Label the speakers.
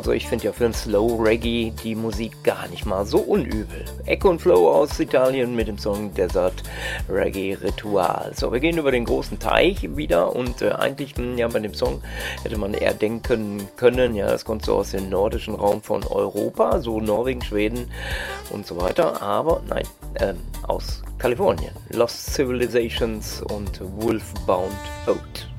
Speaker 1: Also ich finde ja für ein Slow Reggae die Musik gar nicht mal so unübel. Echo und Flow aus Italien mit dem Song Desert Reggae Ritual. So, wir gehen über den großen Teich wieder und eigentlich, ja, bei dem Song hätte man eher denken können, ja, das kommt so aus dem nordischen Raum von Europa, so Norwegen, Schweden und so weiter, aber nein, aus Kalifornien. Lost Civilizations und Wolfbound Oat.